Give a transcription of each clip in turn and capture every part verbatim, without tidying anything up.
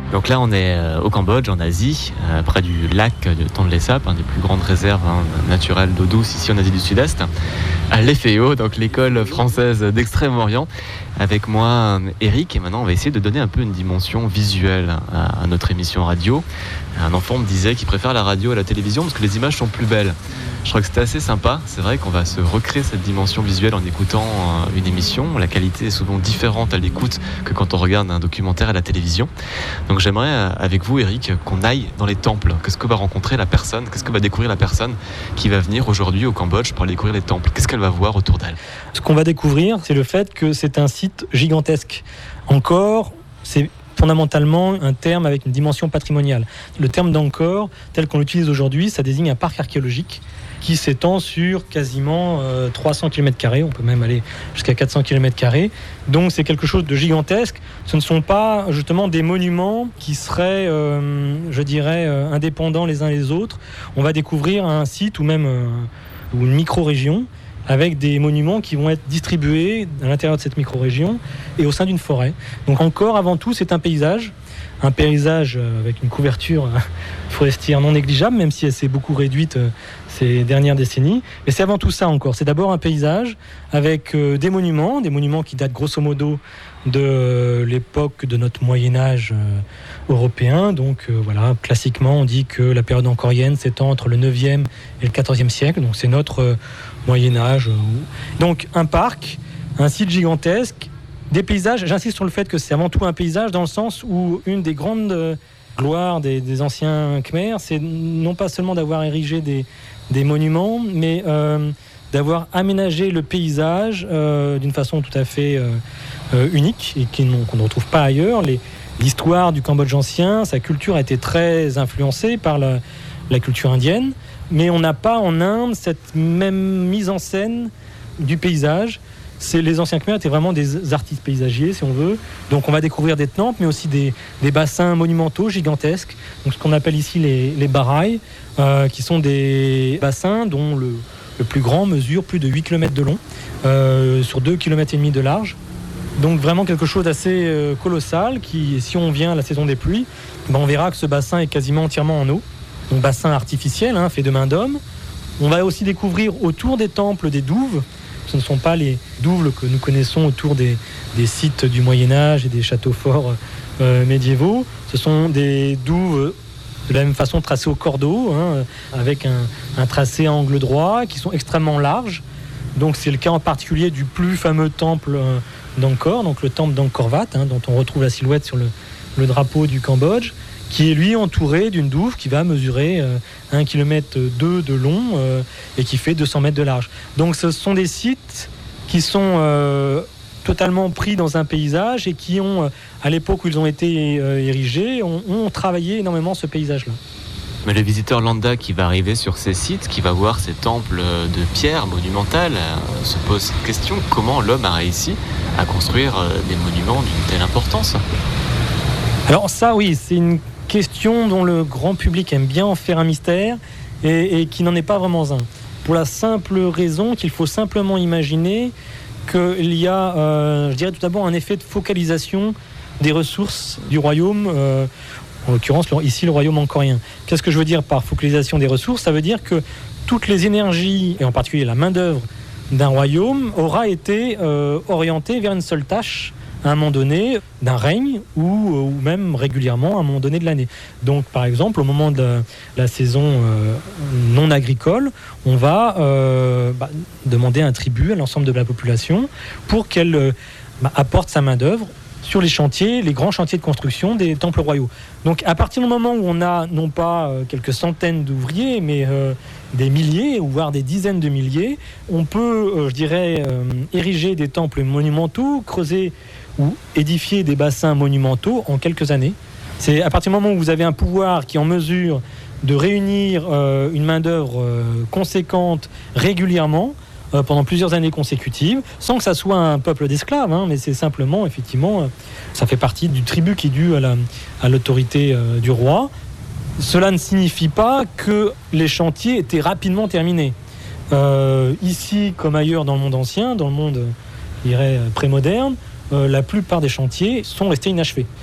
Donc là, on est euh, au Cambodge, en Asie, euh, près du lac de Tonlé Sap, une des plus grandes réserves hein, naturelles d'eau douce ici en Asie du Sud-Est, à l'E F E O, donc l'école française d'Extrême-Orient. Avec moi, Eric, et maintenant on va essayer de donner un peu une dimension visuelle à, à notre émission radio. Un enfant me disait qu'il préfère la radio à la télévision parce que les images sont plus belles. Je crois que c'était assez sympa. C'est vrai qu'on va se recréer cette dimension visuelle en écoutant une émission. La qualité est souvent différente à l'écoute que quand on regarde un documentaire à la télévision. Donc j'aimerais, avec vous, Eric, qu'on aille dans les temples. Qu'est-ce que va rencontrer la personne ? Qu'est-ce que va découvrir la personne qui va venir aujourd'hui au Cambodge pour aller découvrir les temples ? Qu'est-ce qu'elle va voir autour d'elle ? Ce qu'on va découvrir, c'est le fait que c'est un site gigantesque. Angkor, c'est fondamentalement un terme avec une dimension patrimoniale. Le terme d'Angkor, tel qu'on l'utilise aujourd'hui, ça désigne un parc archéologique qui s'étend sur quasiment euh, trois cents kilomètres carrés, on peut même aller jusqu'à quatre cents kilomètres carrés. Donc c'est quelque chose de gigantesque. Ce ne sont pas justement des monuments qui seraient, euh, je dirais, euh, indépendants les uns les autres. On va découvrir un site ou même euh, ou une micro-région avec des monuments qui vont être distribués à l'intérieur de cette micro-région et au sein d'une forêt. Donc encore, avant tout, c'est un paysage, un paysage avec une couverture forestière non négligeable, même si elle s'est beaucoup réduite ces dernières décennies. Mais c'est avant tout ça encore. C'est d'abord un paysage avec des monuments, des monuments qui datent grosso modo de l'époque de notre Moyen-Âge européen. Donc voilà, classiquement, on dit que la période angkorienne s'étend entre le neuvième et le quatorzième siècle. Donc c'est notre Moyen-Âge. Donc un parc, un site gigantesque, des paysages. J'insiste sur le fait que c'est avant tout un paysage dans le sens où une des grandes gloires des, des anciens Khmers, c'est non pas seulement d'avoir érigé des, des monuments, mais euh, d'avoir aménagé le paysage euh, d'une façon tout à fait euh, euh, unique et qu'on ne retrouve pas ailleurs. Les, l'histoire du Cambodge ancien, sa culture a été très influencée par la, la culture indienne. Mais on n'a pas en Inde cette même mise en scène du paysage. C'est, les anciens Khmers étaient vraiment des artistes paysagiers, si on veut. Donc on va découvrir des temples, mais aussi des, des bassins monumentaux gigantesques. Donc ce qu'on appelle ici les, les baraïs, euh, qui sont des bassins dont le, le plus grand mesure plus de huit kilomètres de long, euh, sur deux kilomètres et demi de large. Donc vraiment quelque chose d'assez euh, colossal, qui, si on vient à la saison des pluies, ben on verra que ce bassin est quasiment entièrement en eau. Donc bassin artificiel, hein, fait de main d'homme. On va aussi découvrir autour des temples des douves. Ce ne sont pas les douves que nous connaissons autour des, des sites du Moyen-Âge et des châteaux forts euh, médiévaux. Ce sont des douves de la même façon tracées au cordeau, hein, avec un, un tracé à angle droit, qui sont extrêmement larges. Donc c'est le cas en particulier du plus fameux temple euh, d'Angkor, donc le temple d'Angkor Wat, hein, dont on retrouve la silhouette sur le, le drapeau du Cambodge, qui est lui entouré d'une douve qui va mesurer euh, un kilomètre deux de long euh, et qui fait deux cents mètres de large. Donc ce sont des sites qui sont euh, totalement pris dans un paysage et qui ont, euh, à l'époque où ils ont été euh, érigés, ont, ont travaillé énormément ce paysage-là. Mais le visiteur lambda qui va arriver sur ces sites, qui va voir ces temples de pierre monumentales, euh, se pose cette question: comment l'homme a réussi à construire euh, des monuments d'une telle importance ? Alors ça, oui, c'est une question dont le grand public aime bien en faire un mystère et, et qui n'en est pas vraiment un. Pour la simple raison qu'il faut simplement imaginer qu'il y a, euh, je dirais tout d'abord, un effet de focalisation des ressources du royaume, euh, en l'occurrence ici le royaume angkorien. Qu'est-ce que je veux dire par focalisation des ressources ? Ça veut dire que toutes les énergies, et en particulier la main-d'œuvre d'un royaume, aura été euh, orientée vers une seule tâche à un moment donné d'un règne ou, ou même régulièrement à un moment donné de l'année. Donc par exemple au moment de la, la saison euh, non agricole, on va euh, bah, demander un tribut à l'ensemble de la population pour qu'elle euh, bah, apporte sa main d'œuvre sur les chantiers, les grands chantiers de construction des temples royaux. Donc à partir du moment où on a non pas euh, quelques centaines d'ouvriers, mais euh, des milliers, ou voire des dizaines de milliers, on peut, euh, je dirais, euh, ériger des temples monumentaux, creuser ou édifier des bassins monumentaux en quelques années. C'est à partir du moment où vous avez un pouvoir qui est en mesure de réunir euh, une main-d'œuvre euh, conséquente régulièrement, euh, pendant plusieurs années consécutives, sans que ça soit un peuple d'esclaves, hein, mais c'est simplement, effectivement, euh, ça fait partie du tribut qui est dû à, la, à l'autorité euh, du roi. Cela ne signifie pas que les chantiers étaient rapidement terminés. Euh, ici, comme ailleurs dans le monde ancien, dans le monde, je dirais, pré-moderne, euh, la plupart des chantiers sont restés inachevés.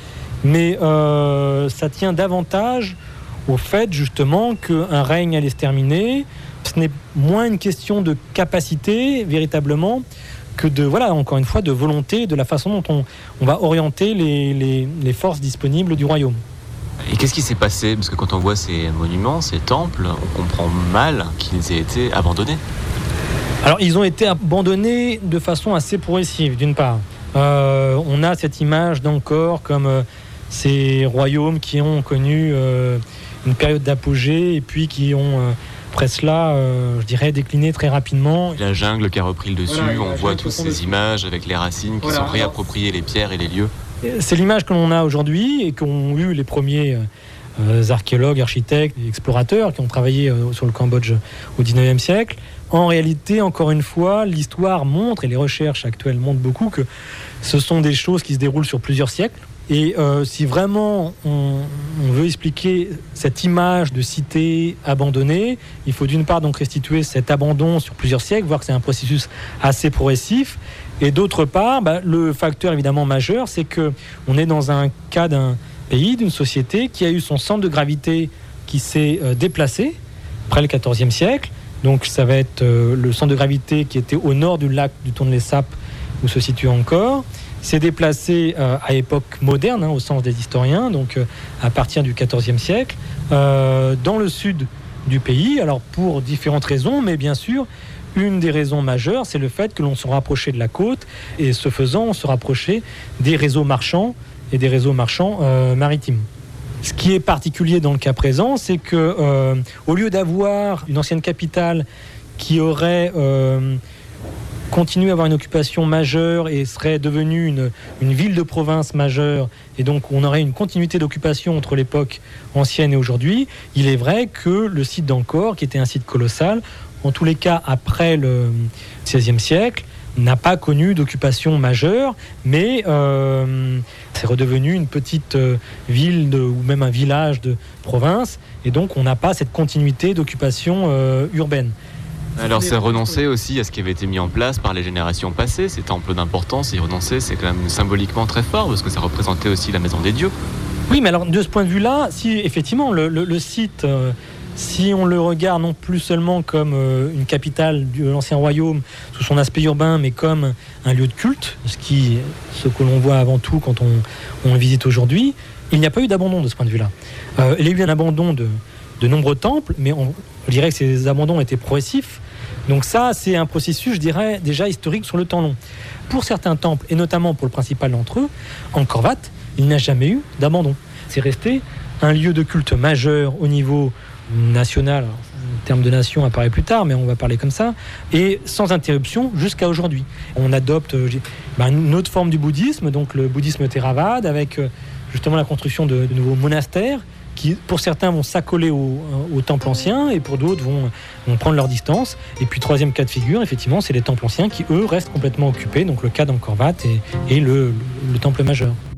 Mais euh, ça tient davantage au fait justement qu'un règne allait se terminer. Ce n'est moins une question de capacité véritablement que de, voilà, encore une fois, de volonté, de la façon dont on, on va orienter les, les, les forces disponibles du royaume. Et qu'est-ce qui s'est passé ? Parce que quand on voit ces monuments, ces temples, on comprend mal qu'ils aient été abandonnés. Alors, ils ont été abandonnés de façon assez progressive, d'une part. Euh, on a cette image d'Angkor comme euh, ces royaumes qui ont connu euh, une période d'apogée et puis qui ont, euh, après cela, euh, je dirais, décliné très rapidement. La jungle qui a repris le dessus, voilà, on voit toutes ces dessus. images avec les racines qui voilà, sont réappropriées les pierres et les lieux. C'est l'image que l'on a aujourd'hui et qu'ont eu les premiers euh, archéologues, architectes, explorateurs qui ont travaillé euh, sur le Cambodge au dix-neuvième siècle. En réalité, encore une fois, l'histoire montre, et les recherches actuelles montrent beaucoup, que ce sont des choses qui se déroulent sur plusieurs siècles. Et euh, si vraiment on, on veut expliquer cette image de cité abandonnée, il faut d'une part donc restituer cet abandon sur plusieurs siècles, voir que c'est un processus assez progressif. Et d'autre part, bah, le facteur évidemment majeur, c'est qu'on est dans un cas d'un pays, d'une société qui a eu son centre de gravité qui s'est euh, déplacé après le quatorzième siècle. Donc ça va être euh, le centre de gravité qui était au nord du lac du Tonlé Sap où se situe Angkor. S'est déplacé euh, à époque moderne, hein, au sens des historiens, donc euh, à partir du quatorzième siècle, euh, dans le sud du pays. Alors pour différentes raisons, mais bien sûr, une des raisons majeures, c'est le fait que l'on se rapprochait de la côte et ce faisant, on se rapprochait des réseaux marchands et des réseaux marchands euh, maritimes. Ce qui est particulier dans le cas présent, c'est que euh, au lieu d'avoir une ancienne capitale qui aurait euh, continué à avoir une occupation majeure et serait devenue une, une ville de province majeure, et donc on aurait une continuité d'occupation entre l'époque ancienne et aujourd'hui, il est vrai que le site d'Angkor, qui était un site colossal, en tous les cas après le seizième siècle, n'a pas connu d'occupation majeure, mais euh, c'est redevenu une petite euh, ville de, ou même un village de province, et donc on n'a pas cette continuité d'occupation euh, urbaine. Alors c'est renoncer aussi à ce qui avait été mis en place par les générations passées, ces temples d'importance, y renoncer c'est quand même symboliquement très fort, parce que ça représentait aussi la maison des dieux. Oui, mais alors de ce point de vue-là, si effectivement le, le, le site... Euh, Si on le regarde non plus seulement comme euh, une capitale de l'ancien royaume sous son aspect urbain, mais comme un lieu de culte, ce, qui, ce que l'on voit avant tout quand on, on le visite aujourd'hui, il n'y a pas eu d'abandon de ce point de vue-là. Euh, il y a eu un abandon de, de nombreux temples, mais on, on dirait que ces abandons étaient progressifs. Donc ça, c'est un processus, je dirais, déjà historique sur le temps long. Pour certains temples, et notamment pour le principal d'entre eux, Angkor Wat, il n'y a jamais eu d'abandon. C'est resté un lieu de culte majeur au niveau national, alors, le terme de nation apparaît plus tard, mais on va parler comme ça, et sans interruption jusqu'à aujourd'hui. On adopte euh, ben, une autre forme du bouddhisme, donc le bouddhisme Theravada, avec euh, justement la construction de, de nouveaux monastères, qui pour certains vont s'accoler au, au temple ancien, et pour d'autres vont, vont prendre leur distance. Et puis troisième cas de figure, effectivement, c'est les temples anciens qui, eux, restent complètement occupés, donc le cas d'Angkor Wat et, et le, le, le temple majeur.